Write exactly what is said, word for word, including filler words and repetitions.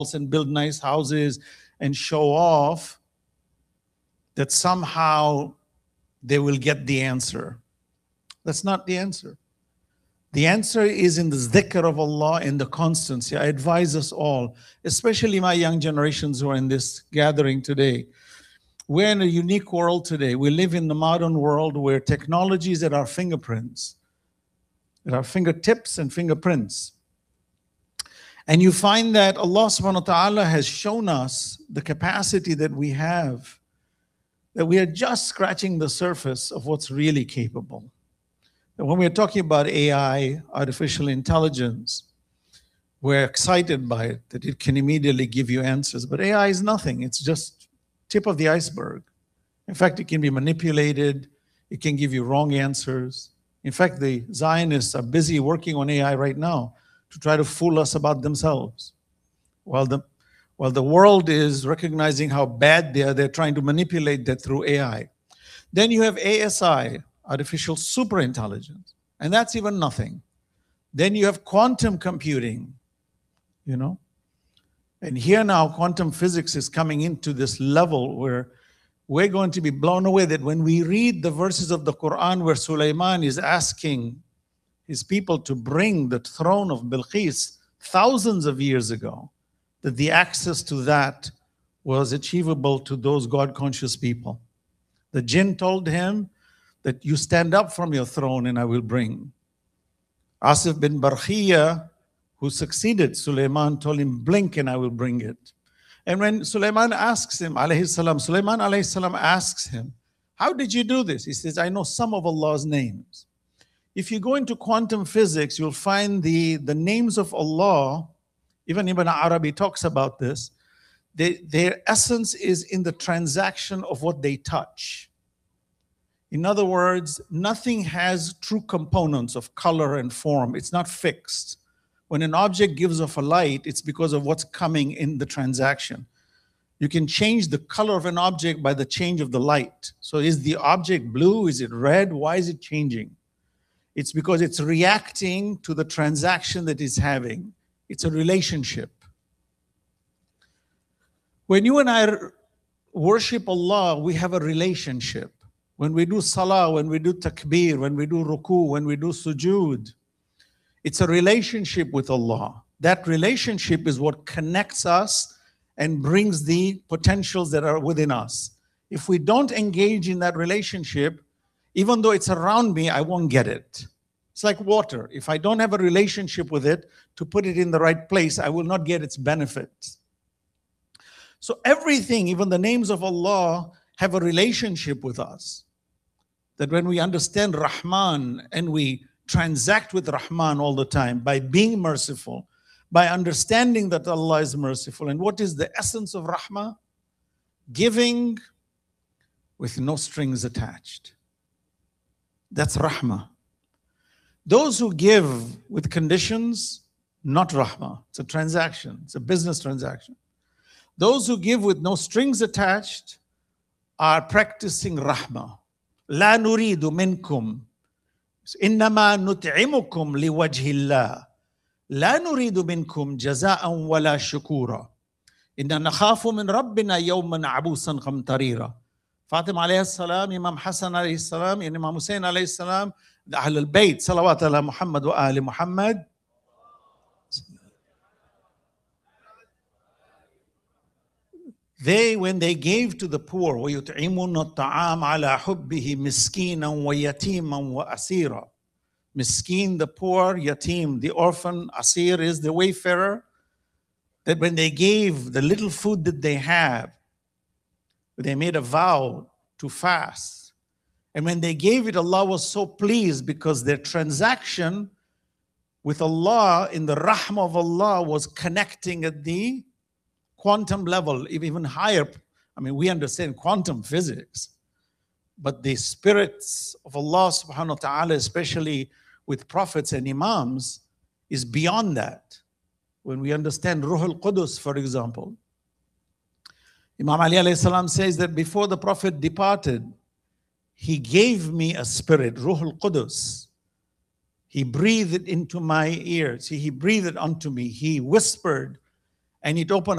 and build nice houses and show off, that somehow they will get the answer. That's not the answer. The answer is in the dhikr of Allah and the constancy. I advise us all, especially my young generations who are in this gathering today. We're in a unique world today. We live in the modern world where technology is at our fingerprints, at our fingertips and fingerprints. And you find that Allah subhanahu wa ta'ala has shown us the capacity that we have, that we are just scratching the surface of what's really capable. And when we're talking about A I, artificial intelligence, we're excited by it, that it can immediately give you answers. But A I is nothing. It's just tip of the iceberg. In fact, it can be manipulated. It can give you wrong answers. In fact, the Zionists are busy working on A I right now to try to fool us about themselves. While the, while the world is recognizing how bad they are, they're trying to manipulate that through A I. Then you have A S I, artificial superintelligence, and that's even nothing. Then you have quantum computing, you know. And here now, quantum physics is coming into this level where we're going to be blown away that when we read the verses of the Quran where Sulaiman is asking his people to bring the throne of Bilqis thousands of years ago, that the access to that was achievable to those God-conscious people. The jinn told him that you stand up from your throne and I will bring. Asif bin Barkhiya, who succeeded Sulaiman, told him, blink and I will bring it. And when Sulaiman asks him, alayhi salam, Sulaiman alayhi salam asks him, how did you do this? He says, I know some of Allah's names. If you go into quantum physics, you'll find the, the names of Allah, even Ibn Arabi talks about this, they, their essence is in the transaction of what they touch. In other words, nothing has true components of color and form. It's not fixed. When an object gives off a light, it's because of what's coming in the transaction. You can change the color of an object by the change of the light. So is the object blue? Is it red? Why is it changing? It's because it's reacting to the transaction that it's having. It's a relationship. When you and I worship Allah, we have a relationship. When we do salah, when we do takbir, when we do ruku, when we do sujood, it's a relationship with Allah. That relationship is what connects us and brings the potentials that are within us. If we don't engage in that relationship, even though it's around me, I won't get it. It's like water. If I don't have a relationship with it to put it in the right place, I will not get its benefits. So everything, even the names of Allah, have a relationship with us. That when we understand Rahman and we transact with Rahman all the time by being merciful, by understanding that Allah is merciful. And what is the essence of Rahmah? Giving with no strings attached. That's Rahmah. Those who give with conditions, not Rahmah. It's a transaction. It's a business transaction. Those who give with no strings attached are practicing Rahmah. لا نريد منكم إنما نطعمكم لوجه الله لا نريد منكم جزاء ولا شكورا إننا نخاف من ربنا يوما عبوسا قمطريرا. Fatima alayhi salam, Imam Hassan alayhi salam, and Imam Hussein alayhi salam, the Ahl al-Bayt, salawat ala Muhammad wa ali Muhammad. They, when they gave to the poor, وَيُطْعِمُونَ الطَّعَامَ عَلَى حُبِّهِ مِسْكِينًا وَيَتِيمًا وَأَسِيرًا. Miskin, the poor, yatim, the orphan, asir is the wayfarer. That when they gave the little food that they have, they made a vow to fast. And when they gave it, Allah was so pleased because their transaction with Allah in the rahmah of Allah was connecting at the quantum level, even higher. I mean, we understand quantum physics, but the spirits of Allah subhanahu wa ta'ala, especially with prophets and imams, is beyond that. When we understand Ruh al-Qudus, for example, Imam Ali alayhi salam says that before the Prophet departed, he gave me a spirit, Ruh al-Qudus. He breathed it into my ears. He breathed it onto me. He whispered, and it opened